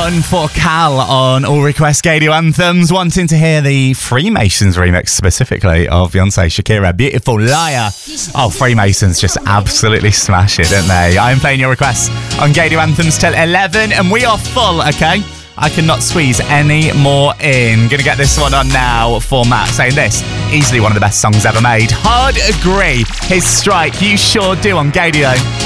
one for Cal on All Request Gadio Anthems, wanting to hear the Freemasons remix specifically of Beyonce, Shakira, Beautiful Liar. Oh, Freemasons just absolutely smash it, don't they? I'm playing your requests on Gadio Anthems till 11 and we are full, okay? I cannot squeeze any more in. Gonna get this one on now for Matt, saying this, easily one of the best songs ever made. Hard agree. His Strike, You Sure Do on Gadio.